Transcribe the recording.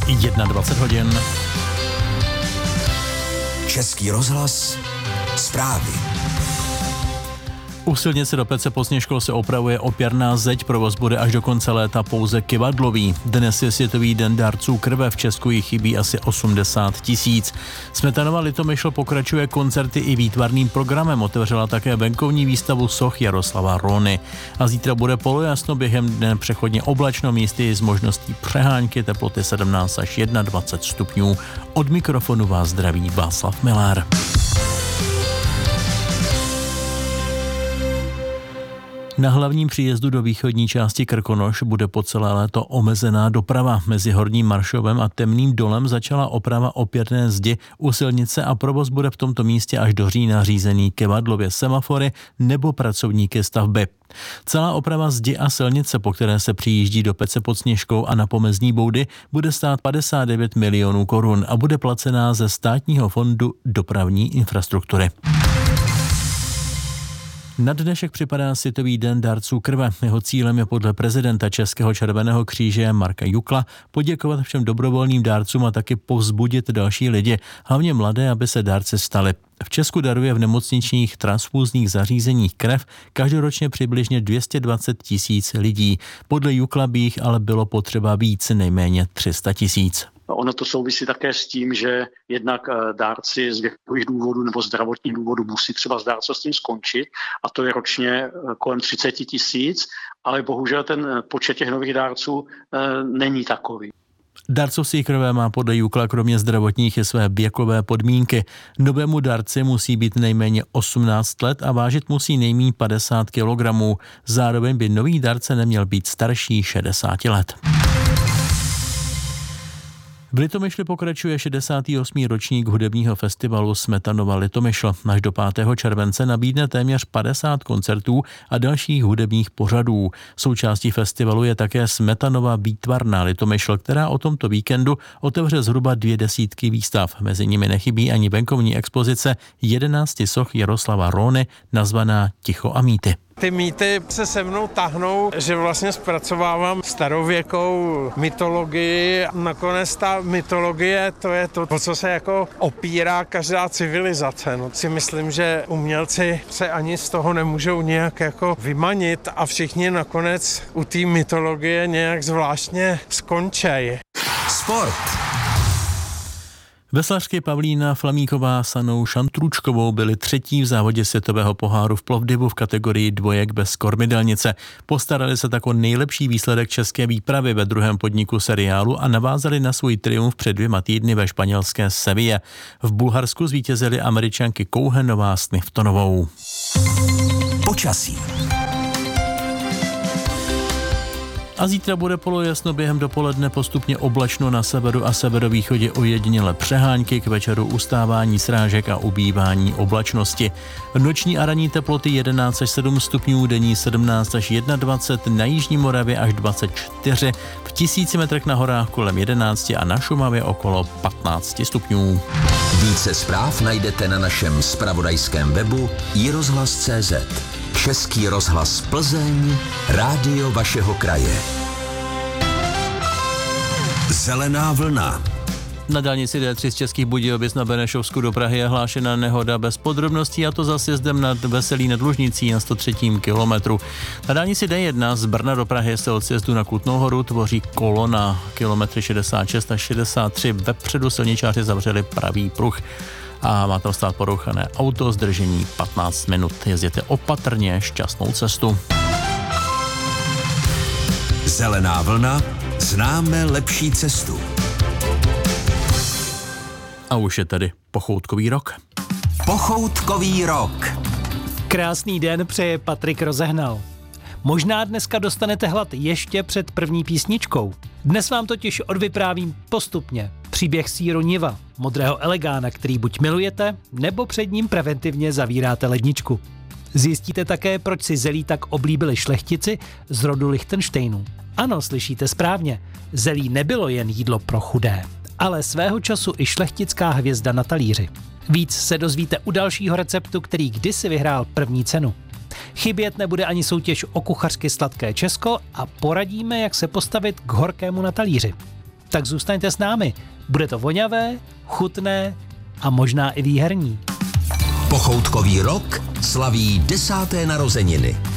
21 hodin. Český rozhlas, zprávy. U silnice do Pece pod Sněžkou se opravuje opěrná zeď, provoz bude až do konce léta pouze kyvadlový. Dnes je Světový den dárců krve, v Česku jich chybí asi 80 000. Smetanova Litomyšl pokračuje koncerty i výtvarným programem, otevřela také venkovní výstavu soch Jaroslava Róny. A zítra bude polojasno, během dne přechodně oblačno, místy s možností přehánky, teploty 17 až 21 stupňů. Od mikrofonu vás zdraví Václav Milár. Na hlavním příjezdu do východní části Krkonoš bude po celé léto omezená doprava. Mezi Horním Maršovem a Temným dolem začala oprava opěrné zdi u silnice a provoz bude v tomto místě až do října řízený kyvadlově semafory nebo pracovníky stavby. Celá oprava zdi a silnice, po které se přijíždí do Pece pod Sněžkou a na pomezní boudy, bude stát 59 milionů korun a bude placená ze Státního fondu dopravní infrastruktury. Na dnešek připadá Světový den dárců krve. Jeho cílem je podle prezidenta Českého červeného kříže Marka Jukla poděkovat všem dobrovolným dárcům a taky povzbudit další lidi, hlavně mladé, aby se dárci stali. V Česku daruje v nemocničních transfúzních zařízeních krev každoročně přibližně 220 000 lidí. Podle Jukla by jich ale bylo potřeba víc, nejméně 300 000. Ono to souvisí také s tím, že jednak dárci z věkových důvodů nebo zdravotních důvodů musí třeba s dárcovstvím skončit a to je ročně kolem 30 000, ale bohužel ten počet těch nových dárců není takový. Dárcovství krve má podle Jukla kromě zdravotních i své věkové podmínky. Novému dárci musí být nejméně 18 let a vážit musí nejméně 50 kg. Zároveň by nový dárce neměl být starší 60 let. V Litomyšli pokračuje 68. ročník hudebního festivalu Smetanova Litomyšl. Až do 5. července nabídne téměř 50 koncertů a dalších hudebních pořadů. Součástí festivalu je také Smetanova výtvarná Litomyšl, která o tomto víkendu otevře zhruba 20 výstav. Mezi nimi nechybí ani venkovní expozice 11 soch Jaroslava Róny nazvaná Ticho a mýty. Ty mýty se mnou tahnou, že vlastně zpracovávám starověkou mytologii. Nakonec ta mytologie, to je to, o co se jako opírá každá civilizace. No, si myslím, že umělci se ani z toho nemůžou nějak jako vymanit a všichni nakonec u té mytologie nějak zvláštně skončej. Sport. Veslařky Pavlína Flamíková s Annou Šantručkovou byly třetí v závodě světového poháru v Plovdivu v kategorii dvojek bez kormidelnice. Postarali se tak o nejlepší výsledek české výpravy ve druhém podniku seriálu a navázali na svůj triumf před 2 týdny ve španělské Seville. V Bulharsku zvítězily Američanky Kouhenová s Niftonovou. Počasí. A zítra bude polojasno, během dopoledne postupně oblačno, na severu a severovýchodě ojediněle přehánky, k večeru ustávání srážek a ubývání oblačnosti. Noční a ranní teploty 11 až 7 stupňů, denní 17 až 21, na jižní Moravě až 24, v 1000 metrech na horách kolem 11 a na Šumavě okolo 15 stupňů. Více zpráv najdete na našem zpravodajském webu iRozhlas.cz. Český rozhlas Plzeň, rádio vašeho kraje. Zelená vlna. Na dálnici D3 z Českých Budějovic na Benešovsku do Prahy je hlášena nehoda bez podrobností, a to za sjezdem nad Veselí nad Lužnicí na 103. kilometru. Na dálnici D1 z Brna do Prahy se od sjezdu na Kutnou Horu tvoří kolona. Kilometry 66 až 63 vepředu silničáři zavřeli pravý pruh. A má tam stát porouchané auto, zdržení 15 minut. Jezděte opatrně, šťastnou cestu. Zelená vlna, známe lepší cestu. A už je tady pochoutkový rok. Pochoutkový rok. Krásný den přeje Patrik Rozehnal. Možná dneska dostanete hlad ještě před první písničkou. Dnes vám totiž odvyprávím postupně příběh sýru Niva, modrého elegána, který buď milujete, nebo před ním preventivně zavíráte ledničku. Zjistíte také, proč si zelí tak oblíbili šlechtici z rodu Lichtenštejnů. Ano, slyšíte správně, zelí nebylo jen jídlo pro chudé, ale svého času i šlechtická hvězda na talíři. Víc se dozvíte u dalšího receptu, který kdysi vyhrál první cenu. Chybět nebude ani soutěž o kuchařky Sladké Česko a poradíme, jak se postavit k horkému na talíři. Tak zůstaňte s námi. Bude to voňavé, chutné a možná i výherní. Pochoutkový rok slaví 10. narozeniny.